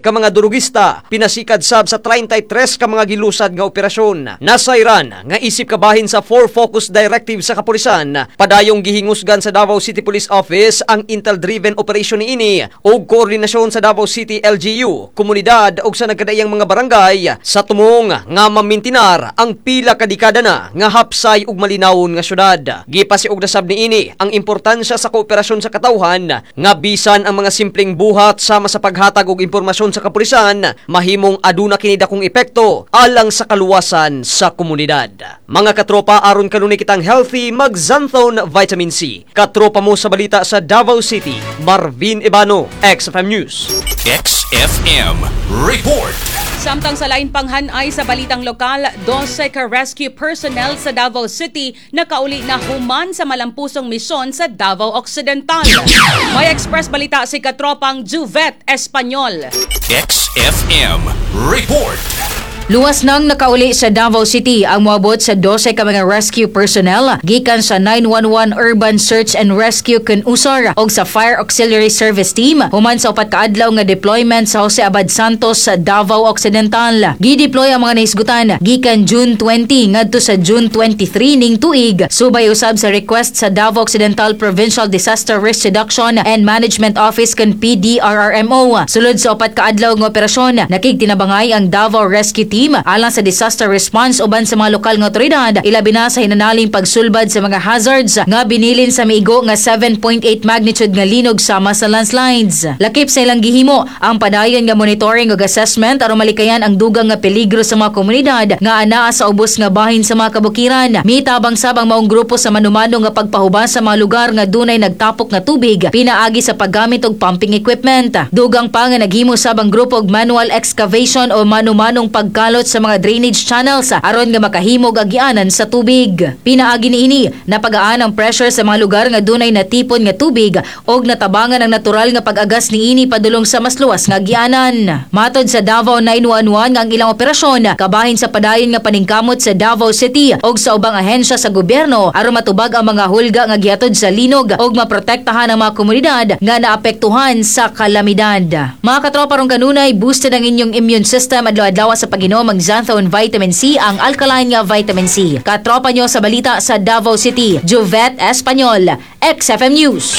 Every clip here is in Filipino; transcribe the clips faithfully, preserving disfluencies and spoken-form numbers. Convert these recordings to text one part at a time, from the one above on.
ka mga durugista, pinasikad sab sa thirty-three ka mga gilusad nga operasyon. Nasayran nga isip kabahin sa four focus directive sa kapulisan, padayong gihingusgan sa Davao City Police Office ang intel-driven operation niini ug koordinasyon sa Davao City L G U, komunidad ug sa nagkadaiyang mga barangay sa tumong nga mamintinar ang pila ka dekada na nga hapsay ug malinawon nga syudad. Gipasiug na sab niini ang importansya sa kooperasyon sa katawhan nga bisan ang mga simpleng buhat sama sa paghatag og impormasyon sa kapulisan mahimong aduna kini dakong epekto alang sa kaluwasan sa komunidad. Mga katropa, aron kanunay kitang healthy, mag Xanthone Vitamin C. Katropa mo sa balita sa Davao City, Marvin Ibano, X F M News. X F M Report. Samtang sa lain panghanay sa balitang lokal, twelve ka rescue personnel sa Davao City nakauli na human sa malampusong misyon sa Davao Occidental. May express balita si katropang Juvet Espanyol. X F M Report. Luwas nang nakauli sa Davao City ang moabot sa twelve ka mga rescue personnel gikan sa nine one one Urban Search and Rescue kun U S A R o sa Fire Auxiliary Service Team human sa upat ka adlaw nga deployment sa Jose Abad Santos sa Davao Occidental. Gideploy ang mga naisgutan gikan June twenty ngadto sa June twenty-three ning tuig, subay usab sa request sa Davao Occidental Provincial Disaster Risk Reduction and Management Office kun P D R R M O. Sulod sa upat ka adlaw nga operasyon, nakigtinabangay ang Davao Rescue Team alang sa disaster response uban sa mga lokal nga otoridad, ilabi na sa hinanaling pagsulbad sa mga hazards nga binilin sa miigo nga seven point eight magnitude nga linog sama sa landslides. Lakip sa ilang gihimo ang padayon nga monitoring ug assessment aron malikayan ang dugang nga peligro sa mga komunidad nga anaa sa ubos nga bahin sa mga kabukiran. Mitabang sab ang maong grupo sa manumano nga pagpahubas sa mga lugar nga dunay nagtapok nga tubig pinaagi sa paggamit og pumping equipment. Dugang pa nga naghimo sab ang grupo og manual excavation o manumanong pagka sa mga drainage channels aron nga makahimog agianan sa tubig. Pinaagi niini napagaan ang pressure sa mga lugar nga dunay natipon nga tubig og natabangan ang natural nga pag-agas niini padulong sa mas luwas nga agianan. Matod sa Davao nine one one nga ang ilang operasyon kabahin sa padayon nga paningkamot sa Davao City og sa ubang ahensya sa gobyerno aron matubag ang mga hulga nga gihatod sa linog og maprotektahan ang mga komunidad nga naapektuhan sa kalamidad. Mga katropa, rong kanunay boosted ang inyong immune system adlaw-adlaw sa pag mag Xanthone Vitamin C, ang alkaline nga vitamin C. Katropa nyo sa balita sa Davao City, Juvet Espanyol, X F M News.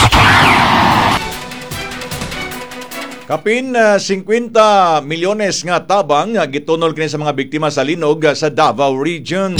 Kapin uh, fifty milyones nga tabang uh, gitunol kini sa mga biktima sa linog uh, sa Davao Region.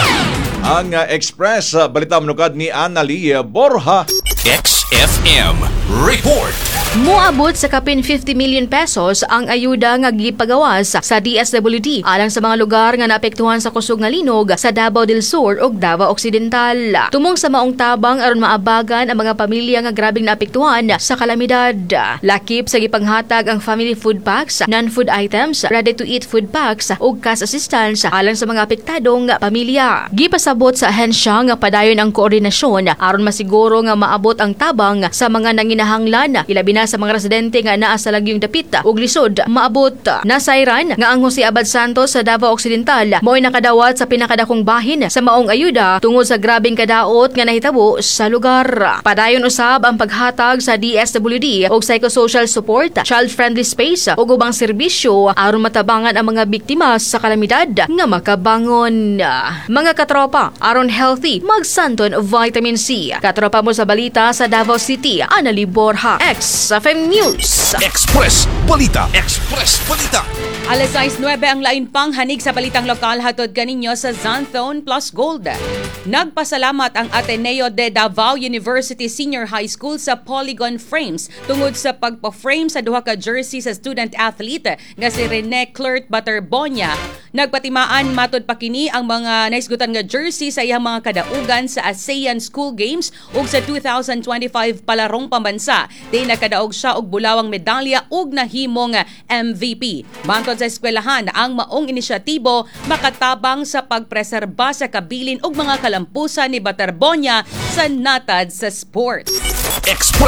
Ang uh, express uh, balita manukad ni Analia Borja. X F M Report. Moabot sa kapin fifty million pesos ang ayuda nga gipagawas sa D S W D alang sa mga lugar nga naapektuhan sa kusog nga linog sa Davao del Sur ug Davao Occidental. Tumong sa maong tabang aron maabagan ang mga pamilya nga grabing naapektuhan sa kalamidad. Lakip sa gipanghatag ang family food packs, non-food items, ready-to-eat food packs ug cash assistance alang sa mga apektadong pamilya. Gipasabot sa ahensya nga padayon ang koordinasyon aron masiguro nga maabot ang tabang sa mga nanginahanglan, ilabi na sa mga residente nga naa sa lagyong dapit ug lisod maabot. Nasayran nga ang Jose Abad Santos sa Davao Occidental mo'y nakadawat sa pinakadakong bahin sa maong ayuda tungod sa grabing kadaot nga nahitabo sa lugar. Padayon usab ang paghatag sa D S W D og psychosocial support, child-friendly space ug ubang serbisyo aron matabangan ang mga biktima sa kalamidad nga makabangon. Mga katropa, aron healthy, mag Xanthone Vitamin C. Katropa mo sa balita sa Davao City, Analia Borja, X F M News. Express Balita. Express Balita. Alas sais nuwebe ang lain pang hanig sa balitang lokal hatod kaninyo sa Xanthone Plus Gold. Nagpasalamat ang Ateneo de Davao University Senior High School sa Polygon Frames tungod sa pagpa-frame sa duha ka jersey sa student athlete nga si Rene Clert Baterbonia. Nagpatimaan matod pa kini ang mga naisgutan nga jersey sa iyang mga kadaugan sa ASEAN School Games ug sa two thousand twenty-five palarong pambansa. Di nakadaog siya og bulawang medalya ug nahimong M V P. Matod sa eskwelahan, ang maong inisyatibo makatabang sa pagpreserba sa kabilin ug mga kalampusan ni Baterbonia sa natad sa sport. Express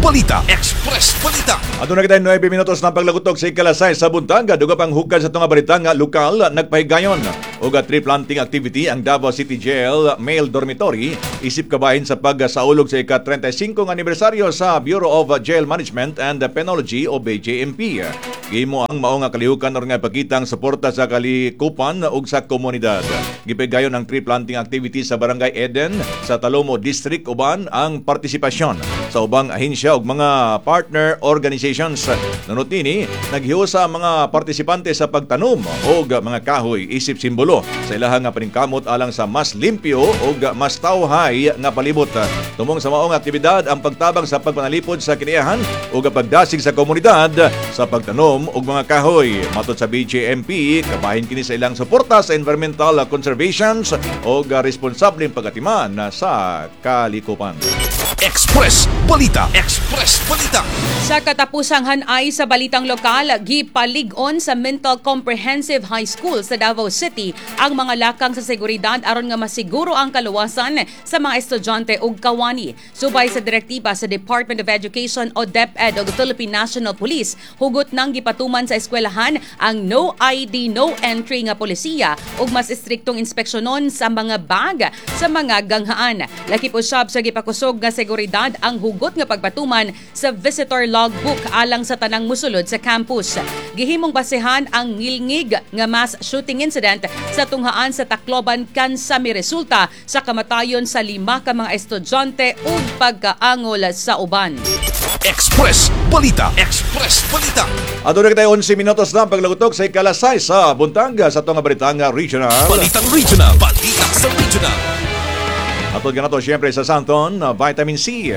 Balita. Express Balita. Ato na kita nine minutos na paglagutok sa ikalasay sa buntag. Duga pang hukad sa tunga balita nga lokal nagpahigayon. Uga tree planting activity ang Davao City Jail Male Dormitory isip kabahin sa pagsaulog sa ika-thirty-five nga anibersaryo sa Bureau of Jail Management and Penology o B J M P. Gihimo ang mao nga kalihukan or nga pagkitang suporta sa kalikupan ug sa komunidad. Gipahigayon ang tree planting activity sa Barangay Eden sa Talomo District uban ang partisipasyon sa ubang ahensya ug mga partner organizations. Nunot nini naghiusa ang mga partisipante sa pagtanom og mga kahoy isip simbolo sa ilahang nga paningkamot alang sa mas limpyo ug mas tawhay nga palibot. Tumong sa maong aktibidad ang pagtabang sa pagpanalipod sa kiniyahan ug pagdasig sa komunidad sa pagtanom og mga kahoy. Matod sa B J M P, kabahin kini sa ilang suporta sa environmental conservations ug responsableng pagatiman sa kalikupan. Express Balita. Express Balita. Sa katapusang hanay sa balitang lokal, gipalig-on sa Mental Comprehensive High School sa Davao City ang mga lakang sa seguridad aron nga masiguro ang kaluwasan sa mga estudyante ug kawani. Subay sa direktiba sa Department of Education o DepEd o Philippine National Police, hugot nang gipatuman sa eskwelahan ang no I D, no entry nga polisiya ug mas istriktong inspeksyonon sa mga bag sa mga ganghaan. Lakip usab sa gipakusog nga seguridad ang hugot nga pagpatuman sa visitor logbook alang sa tanang musulod sa campus. Gihimong basehan ang ngilngig nga mass shooting incident sa tunghaan sa Tacloban kansa mi resulta sa kamatayon sa lima ka mga estudyante ug pagkaangol sa uban. Express Balita. Express Balita. Ato na kita eleven minutos na paglagutok sa ikalasay sa buntag sa tunga balitang regional. Balitang Regional. Balita sa Regional. Atod ka na to siyempre sa Santon, vitamin C.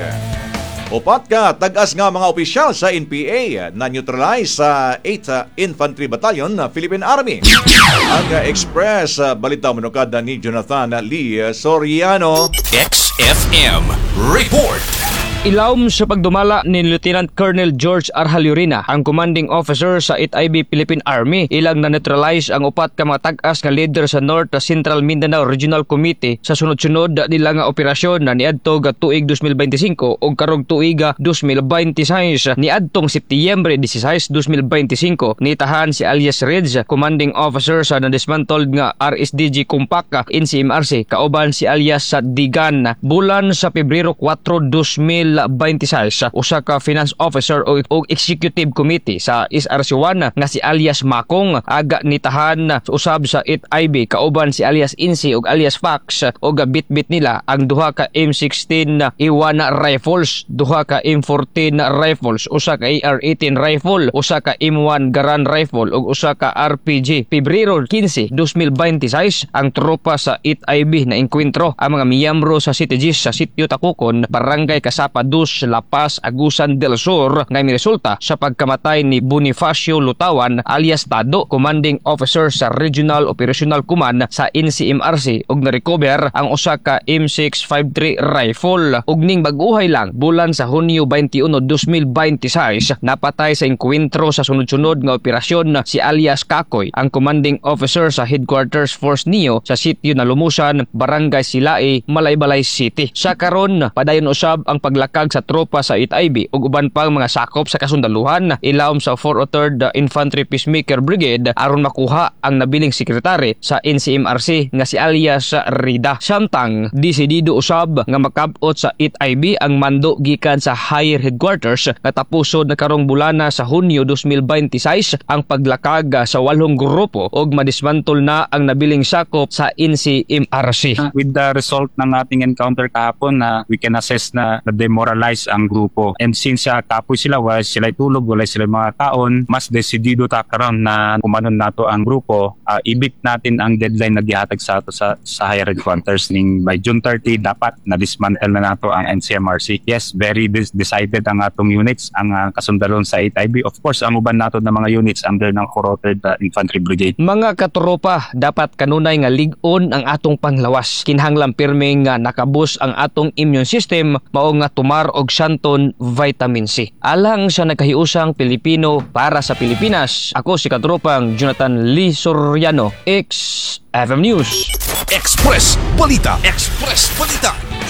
Upat ka, tag-as nga mga opisyal sa N P A na neutralize sa eighth Infantry Battalion Philippine Army. Ang Express balita manukad ni Jonathan Lee Soriano. X F M Report. Ilawom sa pagdumala ni Lieutenant Colonel George Arhaliurina, ang commanding officer sa eighth I B Philippine Army, ilang na-neutralize ang upat ka mga tag-as nga leader sa North Central Mindanao Regional Committee sa sunod-sunod nila nga operasyon na niadto ga tuig twenty twenty-five ug karong tuig twenty twenty-six. Niadtong Setyembre sixteen, twenty twenty-five nitahan si alias Reds, commanding officer sa na-dismantled nga R S D G Compact N C M R C, kauban si alias sa Digan. Bulan sa Pebrero four, twenty twenty-six, usa ka finance officer o, o executive committee sa S R C one nga si alias Makong aga nitahan usab sa eighth I B, kauban si alias Insi ug alias Fax, o bit-bit nila ang duha ka M sixteen Iwana rifles, duha ka M fourteen rifles, usa ka A R eighteen rifle, usa ka M one Garand rifle ug usa ka R P G. Pebrero fifteen, twenty twenty-six, ang tropa sa eighth I B na enkwentro ang mga miyembro sa C T G sa Sitio Takukon, Barangay Kasapa dos, La Paz, Agusan del Sur, nga miresulta sa pagkamatay ni Bonifacio Lutawan alias Tado, commanding officer sa Regional Operational Command sa N C M R C, ug na-recover ang usa ka M six fifty-three rifle. Ug ning bag-uhay lang bulan sa Hunyo twenty-one, twenty twenty-six, napatay sa enkwentro sa sunod-sunod nga operasyon si alias Kakoy, ang commanding officer sa Headquarters Force Neo sa sitio na Lumusan, Barangay Silai, Malaybalay City. Sa karon padayon usab ang paglakag sa tropa sa eighth I B ug uban pang mga sakop sa kasundaluhan, ilawom sa four oh third Infantry Peacemaker Brigade aron makuha ang nabiling sekretary sa N C M R C nga si alias Rida. Samtang desidido usab nga makabot sa eighth I B ang mando gikan sa higher headquarters nga tapusod na karong bulana sa Hunyo twenty twenty-six ang paglakag sa walong grupo ug madismantle na ang nabiling sakop sa N C M R C. With the result ng ating encounter kahapon, na we can assess na demoralize ang grupo. And since uh, kapoy sila, wala sila tulog, wala sila mga taon, mas desidido ta karon na kumanon nato ang grupo. Uh, ibig natin ang deadline na gihatag sa ato sa, sa higher headquarters ning by June thirty dapat na dismantle na nato ang N C M R C. Yes, very des- decided ang atong units, ang uh, kasundalon sa eighth I B. Of course, ang uban nato na mga units under ng four oh third uh, Infantry Brigade. Mga katropa, dapat kanunay nga lig-on ang atong panglawas. Kinahanglan pirme nga nakabus ang atong immune system, mao nga tumar og Santon vitamin C. Alang sa nagkahiusang Pilipino para sa Pilipinas, ako si katropang Jonathan Lee Soriano, X F M News. Express Balita. Express Balita.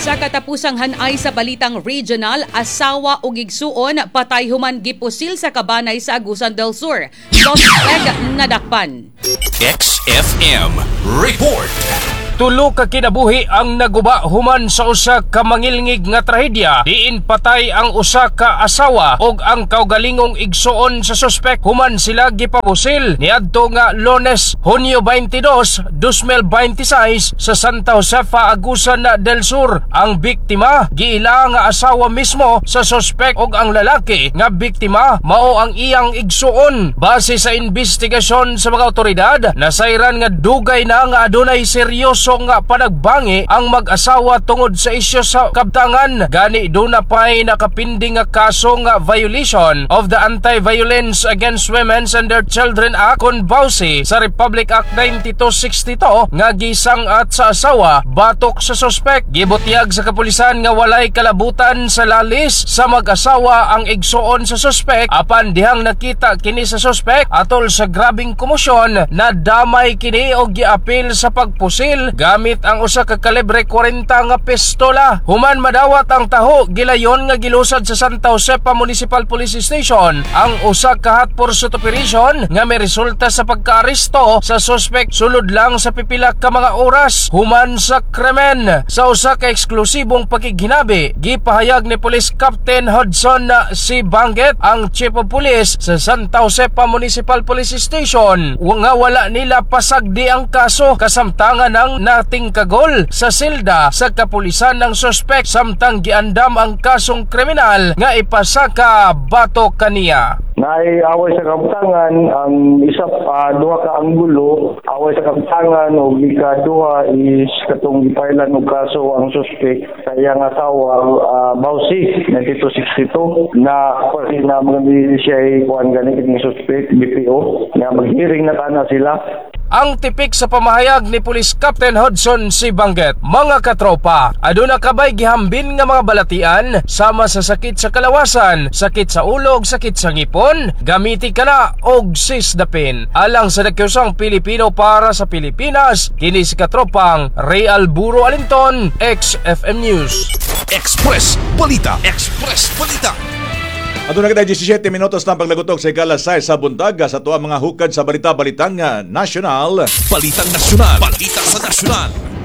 Sa katapusang hanay sa balitang regional, asawa ug igsuon patay human gipusil sa kabanay sa Agusan del Sur. Suspect nadakpan. X F M Report. Tulo ka kinabuhi ang naguba human sa usa ka mangilngig nga trahedya. Diin patay ang usa ka asawa ug ang kaugalingong igsuon sa suspek human sila gipabusil niadto nga Lunes, Hunyo twenty-dos, twenty twenty-six sa Santa Josefa, Agusan del Sur. Ang biktima giila nga asawa mismo sa suspek ug ang lalaki nga biktima mao ang iyang igsuon. Base sa investigasyon sa mga otoridad, nasayran nga dugay na nga adunay seryoso nga panagbangi ang mag-asawa tungod sa isyu sa kabtangan. Gani do na pay nakapinding nga kaso nga violation of the Anti-Violence Against Women and Their Children Act kon bawsi sa Republic Act ninety-two sixty-two nga gisang at sa asawa batok sa suspek. Gibutyag sa kapulisan nga walay kalabutan sa lalis sa mag-asawa ang igsuon sa suspek apan dihang nakita kini sa suspek atol sa grabing komosyon na damay kini og giapil sa pagpusil gamit ang usa ka kalibre forty nga pistola. Human madawat ang taho, gilayon nga gilusad sa Santa Josefa Municipal Police Station ang usa ka hot pursuit operation nga may resulta sa pagkaaresto sa suspect sulod lang sa pipila ka mga oras. Human sa krimen sa usa ka eksklusibong pakighinabi, gipahayag ni Police Captain Hudson na si Banget, ang Chief of Police sa Santa Josefa Municipal Police Station, nga wala nila pasagdi ang kaso kasamtangan ng nating kagol sa silda sa kapulisan ng suspek samtang giandam ang kasong kriminal nga ipasaka batok kaniya. Naay away sa kabtangan ang isa pa duha ka anggulo, away sa kabtangan ug ikaduha is katong gipailan og kaso ang suspek sa iyang asawa uh, Bausi ninety-two sixty-two na pwede na mga siya kuan gani kining suspek B P O nga maghearing na tana sila. Ang tipik sa pamahayag ni Police Captain Hudson si Banget, mga katropa, aduna kabay gihambin nga mga balatian sama sa sakit sa kalawasan, sakit sa ulo ug sakit sa ngipon, gamiti kana og sisdapin. Alang sa nakiusang Pilipino para sa Pilipinas, kini si katropang Ray Alburo Alinton, X F M News. Express Balita. Express Balita. Ato na kita seventeen minutos na paglagutok sa ikalasay sa buntag sa tuwa mga hukad sa balita-balitang nasyonal. Balitang nasyonal. Balita sa nasyonal.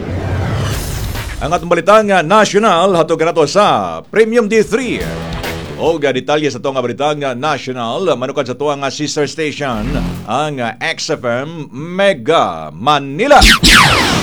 Ang atong balitang nasyonal hatog nato sa Premium D three. O detalye sa tuwang balitang nasyonal manukad sa tuwang sister station ang X F M Mega Manila.